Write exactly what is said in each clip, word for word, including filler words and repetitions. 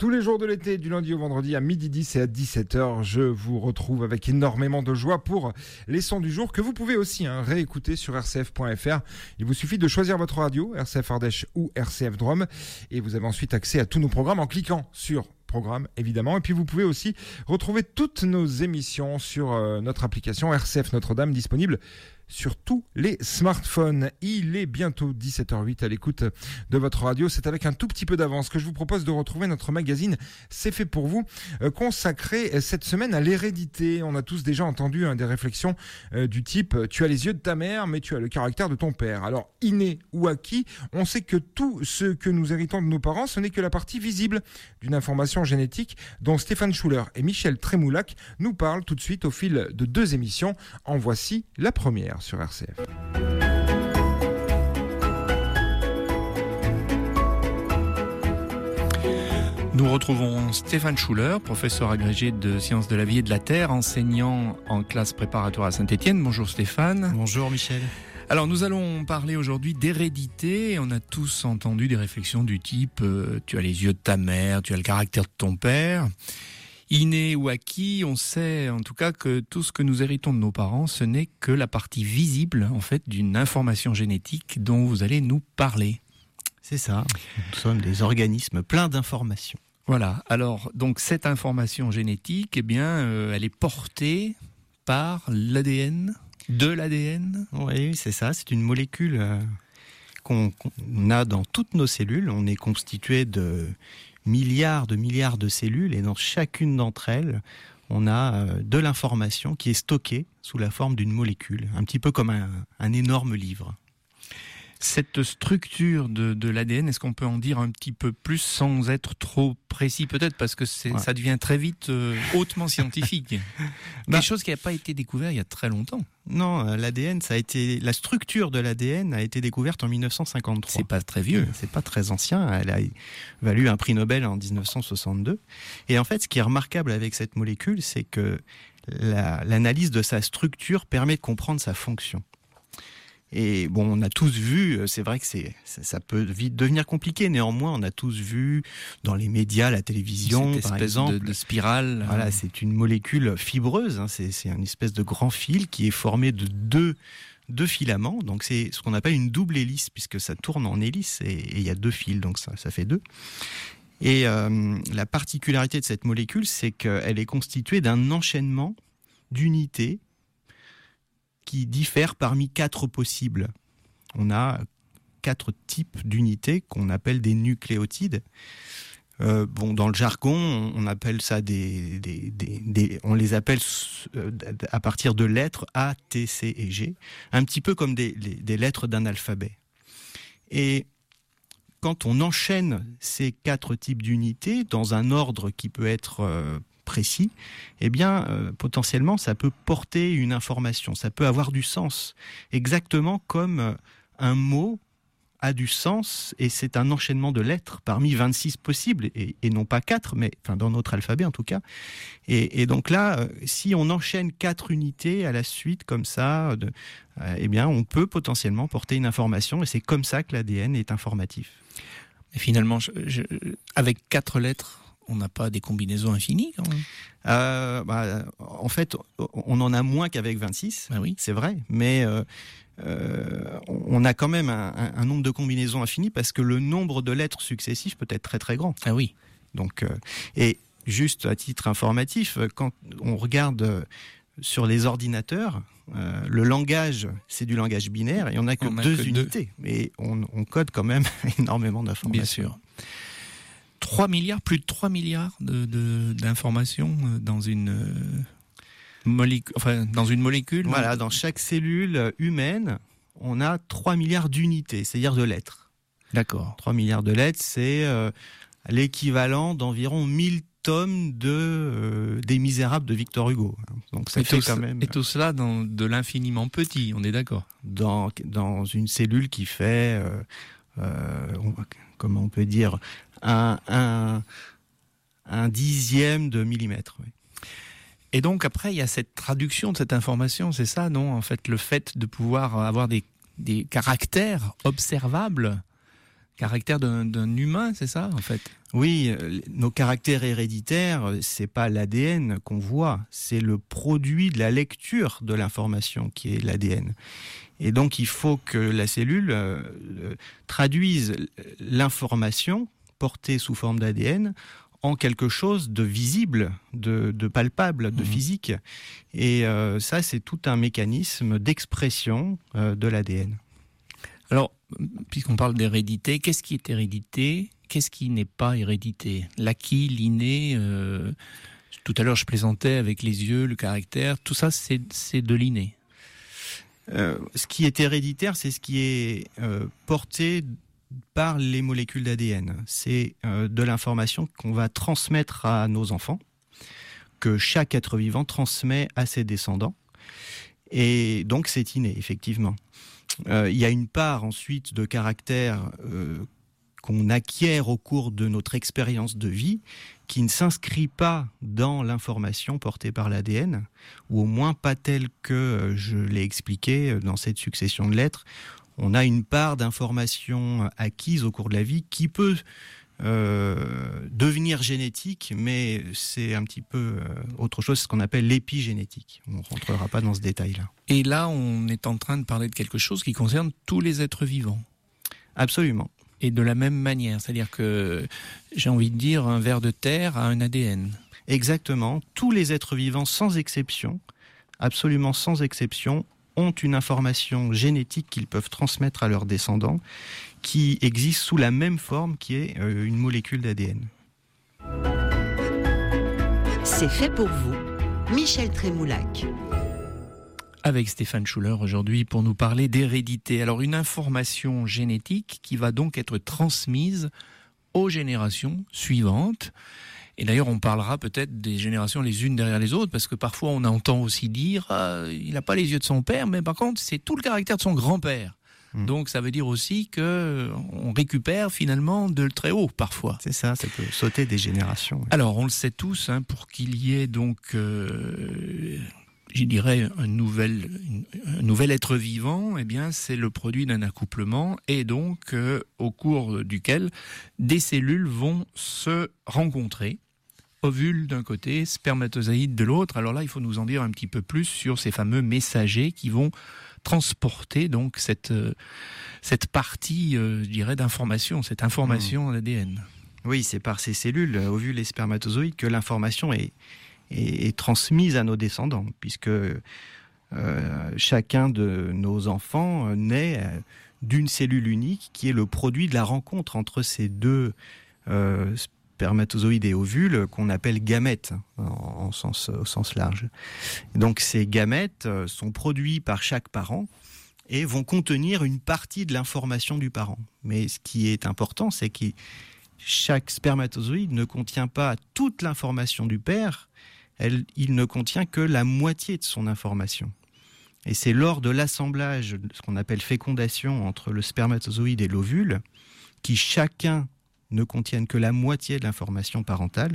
Tous les jours de l'été, du lundi au vendredi à midi dix et à dix-sept heures, je vous retrouve avec énormément de joie pour les sons du jour que vous pouvez aussi hein, réécouter sur r c f point f r. Il vous suffit de choisir votre radio, R C F Ardèche ou R C F Drôme, et vous avez ensuite accès à tous nos programmes en cliquant sur programme évidemment, et puis vous pouvez aussi retrouver toutes nos émissions sur euh, notre application R C F Notre-Dame, disponible sur tous les smartphones. Il est bientôt dix-sept heures huit à l'écoute de votre radio. C'est avec un tout petit peu d'avance que je vous propose de retrouver notre magazine C'est fait pour vous, euh, consacré cette semaine à l'hérédité. On a tous déjà entendu hein, des réflexions euh, du type « tu as les yeux de ta mère, mais tu as le caractère de ton père ». Alors, inné ou acquis, on sait que tout ce que nous héritons de nos parents, ce n'est que la partie visible d'une information génétique dont Stéphane Schuller et Michel Trémoulac nous parlent tout de suite au fil de deux émissions. En voici la première sur R C F. Nous retrouvons Stéphane Schuller, professeur agrégé de sciences de la vie et de la terre, enseignant en classe préparatoire à Saint-Étienne. Bonjour Stéphane. Bonjour Michel. Alors nous allons parler aujourd'hui d'hérédité. On a tous entendu des réflexions du type euh, « tu as les yeux de ta mère, tu as le caractère de ton père ». Inné ou acquis, on sait en tout cas que tout ce que nous héritons de nos parents, ce n'est que la partie visible en fait d'une information génétique dont vous allez nous parler. C'est ça, nous sommes des organismes pleins d'informations. Voilà, alors donc cette information génétique, eh bien, euh, elle est portée par l'A D N, de l'A D N. Oui, c'est ça, c'est une molécule euh, qu'on, qu'on a dans toutes nos cellules. On est constitué de milliards de milliards de cellules et dans chacune d'entre elles, on a euh, de l'information qui est stockée sous la forme d'une molécule, un petit peu comme un, un énorme livre. Cette structure de, de l'A D N, est-ce qu'on peut en dire un petit peu plus sans être trop précis peut-être parce que c'est, ouais. ça devient très vite euh, hautement scientifique. bah, Quelque chose qui n'a pas été découvert il y a très longtemps. Non, l'A D N, ça a été la structure de l'A D N a été découverte en dix-neuf cent cinquante-trois. C'est pas très vieux. C'est pas très ancien. Elle a valu un prix Nobel en dix-neuf cent soixante-deux. Et en fait, ce qui est remarquable avec cette molécule, c'est que la, l'analyse de sa structure permet de comprendre sa fonction. Et bon, on a tous vu, c'est vrai que c'est, ça peut vite devenir compliqué. Néanmoins, on a tous vu dans les médias, la télévision, cette par espèce exemple, de, de spirale. Voilà, euh... c'est une molécule fibreuse. Hein, c'est, c'est une espèce de grand fil qui est formé de deux, deux filaments. Donc c'est ce qu'on appelle une double hélice puisque ça tourne en hélice et il y a deux fils, donc ça, ça fait deux. Et euh, la particularité de cette molécule, c'est qu'elle est constituée d'un enchaînement d'unités qui diffèrent parmi quatre possibles. On a quatre types d'unités qu'on appelle des nucléotides. Euh, bon, dans le jargon, on appelle ça des, des, des, des, on les appelle à partir de lettres A, T, C et G, un petit peu comme des, des, des lettres d'un alphabet. Et quand on enchaîne ces quatre types d'unités dans un ordre qui peut être euh, précis, eh bien, euh, potentiellement, ça peut porter une information, ça peut avoir du sens, exactement comme un mot a du sens, et c'est un enchaînement de lettres parmi vingt-six possibles, et, et non pas quatre, mais enfin dans notre alphabet en tout cas. Et, et donc là, euh, si on enchaîne quatre unités à la suite comme ça, de, euh, eh bien, on peut potentiellement porter une information, et c'est comme ça que l'A D N est informatif. Et finalement, je, je, avec quatre lettres, on n'a pas des combinaisons infinies quand même. Euh, bah, en fait, on en a moins qu'avec vingt-six, ah oui. C'est vrai, mais euh, euh, on a quand même un, un, un nombre de combinaisons infinies parce que le nombre de lettres successives peut être très très grand. Ah oui. Donc, euh, et juste à titre informatif, quand on regarde sur les ordinateurs, euh, le langage, c'est du langage binaire et on n'a que on deux que unités, deux. Mais on, on code quand même énormément d'informations. Bien sûr. trois milliards, plus de trois milliards de, de, d'informations dans une, euh, molécule, enfin, dans une molécule. Voilà, dans chaque cellule humaine, on a trois milliards d'unités, c'est-à-dire de lettres. D'accord. trois milliards de lettres, c'est euh, l'équivalent d'environ mille tomes de euh, des Misérables de Victor Hugo. Donc ça et fait tout, quand même. Et tout cela dans de l'infiniment petit, on est d'accord. Dans dans une cellule qui fait, euh, euh, comment on peut dire, un un un dixième de millimètre. Oui. Et donc après, il y a cette traduction de cette information, c'est ça, non ? En fait, le fait de pouvoir avoir des des caractères observables caractère d'un, d'un humain, c'est ça, en fait? Oui, euh, nos caractères héréditaires, c'est pas l'A D N qu'on voit, c'est le produit de la lecture de l'information qui est l'A D N. Et donc, il faut que la cellule euh, traduise l'information portée sous forme d'A D N en quelque chose de visible, de, de palpable, de mmh. physique. Et euh, ça, c'est tout un mécanisme d'expression euh, de l'A D N. Alors, puisqu'on parle d'hérédité, qu'est-ce qui est hérédité ? Qu'est-ce qui n'est pas hérédité ? L'acquis, l'inné, euh, tout à l'heure je plaisantais avec les yeux, le caractère, tout ça c'est, c'est de l'inné. Euh, ce qui est héréditaire, c'est ce qui est euh, porté par les molécules d'A D N. C'est euh, de l'information qu'on va transmettre à nos enfants, que chaque être vivant transmet à ses descendants. Et donc c'est inné, effectivement. Euh, il y a une part ensuite de caractère euh, qu'on acquiert au cours de notre expérience de vie, qui ne s'inscrit pas dans l'information portée par l'A D N, ou au moins pas telle que je l'ai expliqué dans cette succession de lettres. On a une part d'information acquise au cours de la vie qui peut euh, devenir génétique, mais c'est un petit peu euh, autre chose, c'est ce qu'on appelle l'épigénétique. On ne rentrera pas dans ce détail-là. Et là, on est en train de parler de quelque chose qui concerne tous les êtres vivants. Absolument. Et de la même manière, c'est-à-dire que, j'ai envie de dire, un ver de terre a un A D N. Exactement. Tous les êtres vivants, sans exception, absolument sans exception, ont une information génétique qu'ils peuvent transmettre à leurs descendants, qui existe sous la même forme qui est euh, une molécule d'A D N. C'est fait pour vous, Michel Trémoulac. Avec Stéphane Schuller aujourd'hui pour nous parler d'hérédité. Alors une information génétique qui va donc être transmise aux générations suivantes. Et d'ailleurs on parlera peut-être des générations les unes derrière les autres, parce que parfois on entend aussi dire ah, il n'a pas les yeux de son père, mais par contre c'est tout le caractère de son grand-père. Mmh. Donc ça veut dire aussi qu'on récupère finalement de très haut parfois. C'est ça, ça peut sauter des générations. Oui. Alors on le sait tous, hein, pour qu'il y ait donc... Euh, je dirais un nouvel, un nouvel être vivant, eh bien, c'est le produit d'un accouplement et donc euh, au cours duquel des cellules vont se rencontrer, ovules d'un côté, spermatozoïdes de l'autre. Alors là, il faut nous en dire un petit peu plus sur ces fameux messagers qui vont transporter donc cette, euh, cette partie, euh, je dirais, d'information, cette information en mmh. A D N. Oui, c'est par ces cellules, ovules et spermatozoïdes, que l'information est est transmise à nos descendants, puisque euh, chacun de nos enfants naît d'une cellule unique qui est le produit de la rencontre entre ces deux euh, spermatozoïdes et ovules qu'on appelle gamètes en, en sens, au sens large. Et donc ces gamètes sont produits par chaque parent et vont contenir une partie de l'information du parent. Mais ce qui est important, c'est que chaque spermatozoïde ne contient pas toute l'information du père. Elle, il ne contient que la moitié de son information. Et c'est lors de l'assemblage, ce qu'on appelle fécondation, entre le spermatozoïde et l'ovule, qui chacun ne contiennent que la moitié de l'information parentale,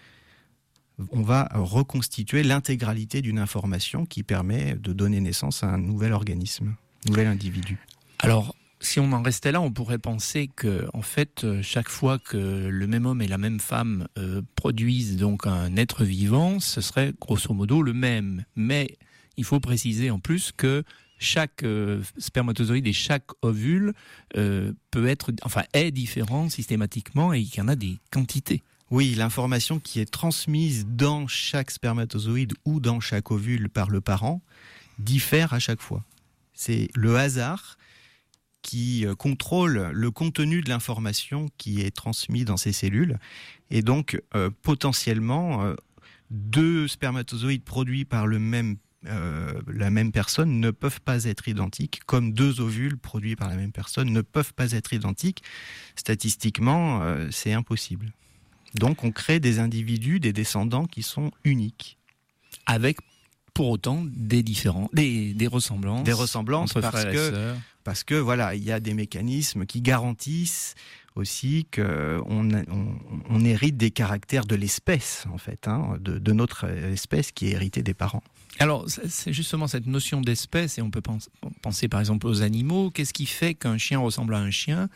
on va reconstituer l'intégralité d'une information qui permet de donner naissance à un nouvel organisme, un nouvel individu. Alors, si on en restait là, on pourrait penser que, en fait, chaque fois que le même homme et la même femme euh, produisent donc un être vivant, ce serait grosso modo le même. Mais il faut préciser en plus que chaque euh, spermatozoïde et chaque ovule euh, peut être, enfin, est différent systématiquement et qu'il y en a des quantités. Oui, l'information qui est transmise dans chaque spermatozoïde ou dans chaque ovule par le parent diffère à chaque fois. C'est le hasard qui contrôle le contenu de l'information qui est transmise dans ces cellules. Et donc, euh, potentiellement, euh, deux spermatozoïdes produits par le même, euh, la même personne ne peuvent pas être identiques, comme deux ovules produits par la même personne ne peuvent pas être identiques. Statistiquement, euh, c'est impossible. Donc, on crée des individus, des descendants qui sont uniques. Avec, pour autant, des différents, des, des ressemblances. Des ressemblances entre parce frères et que... sœurs. Parce que voilà, il y a des mécanismes qui garantissent aussi qu'on on, on hérite des caractères de l'espèce, en fait, hein, de, de notre espèce qui est héritée des parents. Alors, c'est justement cette notion d'espèce, et on peut penser, penser par exemple aux animaux. Qu'est-ce qui fait qu'un chien ressemble à un chien ?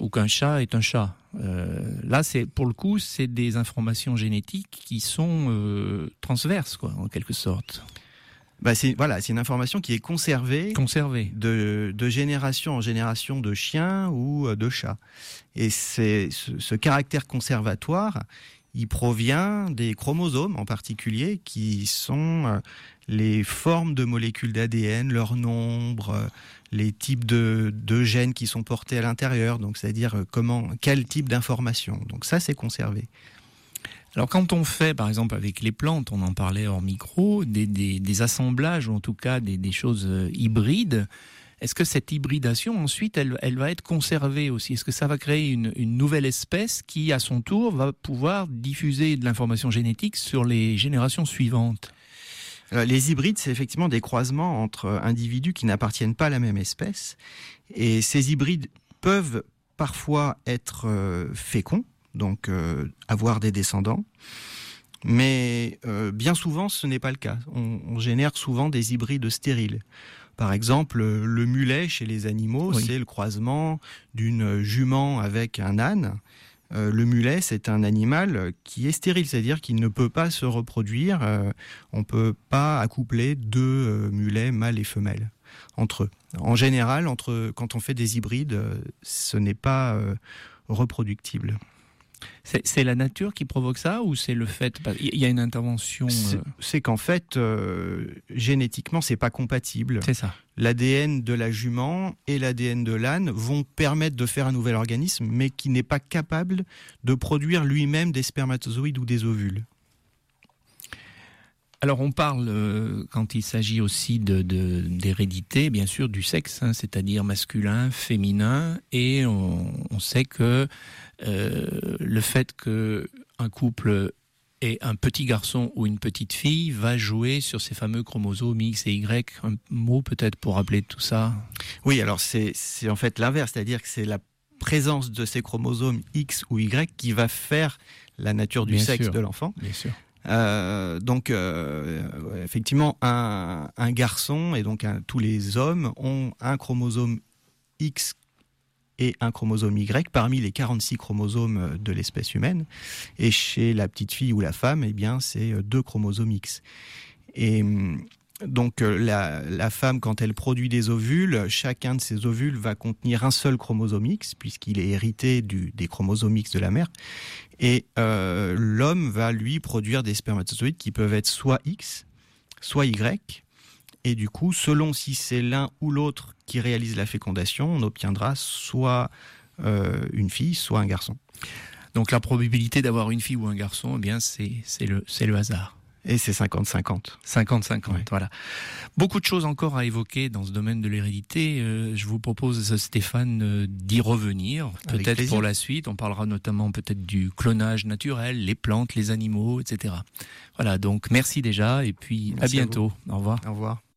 ou qu'un chat est un chat. Euh, là, c'est pour le coup, c'est des informations génétiques qui sont euh, transverses, quoi, en quelque sorte. Bah c'est voilà, c'est une information qui est conservée, conservée. De, de génération en génération de chiens ou de chats. Et c'est ce, ce caractère conservatoire, il provient des chromosomes en particulier, qui sont les formes de molécules d'A D N, leur nombre, les types de, de gènes qui sont portés à l'intérieur, donc c'est-à-dire comment, quel type d'information. Donc ça, c'est conservé. Alors quand on fait, par exemple avec les plantes, on en parlait hors micro, des, des, des assemblages, ou en tout cas des, des choses hybrides, est-ce que cette hybridation ensuite, elle, elle va être conservée aussi ? Est-ce que ça va créer une, une nouvelle espèce qui, à son tour, va pouvoir diffuser de l'information génétique sur les générations suivantes ? Alors, les hybrides, c'est effectivement des croisements entre individus qui n'appartiennent pas à la même espèce. Et ces hybrides peuvent parfois être euh, féconds, donc euh, avoir des descendants. Mais euh, bien souvent, ce n'est pas le cas. On, on génère souvent des hybrides stériles. Par exemple, le mulet chez les animaux, oui. c'est le croisement d'une jument avec un âne. Euh, le mulet, c'est un animal qui est stérile, c'est-à-dire qu'il ne peut pas se reproduire. Euh, on ne peut pas accoupler deux euh, mulets mâles et femelles entre eux. En général, entre, quand on fait des hybrides, euh, ce n'est pas euh, reproductible. C'est, c'est la nature qui provoque ça ou c'est le fait... Il y a une intervention... C'est, c'est qu'en fait, euh, génétiquement, c'est pas compatible. C'est ça. L'A D N de la jument et l'A D N de l'âne vont permettre de faire un nouvel organisme, mais qui n'est pas capable de produire lui-même des spermatozoïdes ou des ovules. Alors on parle, euh, quand il s'agit aussi de, de, d'hérédité, bien sûr du sexe, hein, c'est-à-dire masculin, féminin, et on, on sait que euh, le fait qu'un couple ait un petit garçon ou une petite fille va jouer sur ces fameux chromosomes X et Y. Un mot peut-être pour rappeler tout ça ? Oui, alors c'est, c'est en fait l'inverse, c'est-à-dire que c'est la présence de ces chromosomes X ou Y qui va faire la nature du bien sexe sûr, de l'enfant. Bien sûr. Euh, donc euh, effectivement un, un garçon et donc un, tous les hommes ont un chromosome X et un chromosome Y parmi les quarante-six chromosomes de l'espèce humaine, et chez la petite fille ou la femme, eh bien c'est deux chromosomes X. Et donc la, la femme, quand elle produit des ovules, chacun de ces ovules va contenir un seul chromosome X, puisqu'il est hérité du, des chromosomes X de la mère. Et euh, l'homme va, lui, produire des spermatozoïdes qui peuvent être soit X, soit Y. Et du coup, selon si c'est l'un ou l'autre qui réalise la fécondation, on obtiendra soit euh, une fille, soit un garçon. Donc la probabilité d'avoir une fille ou un garçon, eh bien, c'est, c'est, le, c'est le hasard. Et c'est cinquante cinquante. cinquante cinquante, ouais. Voilà. Beaucoup de choses encore à évoquer dans ce domaine de l'hérédité. Euh, je vous propose, Stéphane, euh, d'y revenir. Avec peut-être plaisir. pour la suite. On parlera notamment peut-être du clonage naturel, les plantes, les animaux, et cetera. Voilà, donc merci déjà et puis Merci à bientôt. à Au revoir. Au revoir.